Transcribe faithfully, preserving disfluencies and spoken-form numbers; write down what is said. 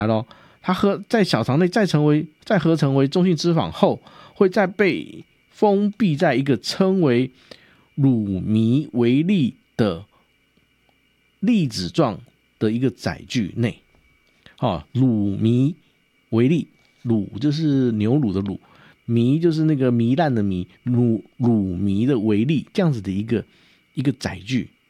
咯，它合在小肠内再成为再合成为中性脂肪后，会再被封闭在一个称为乳糜微粒的粒子状的一个载具内。哦，乳糜微粒，乳就是牛乳的乳，糜就是那个糜烂的糜，乳乳糜的微粒，这样子的一个一个载具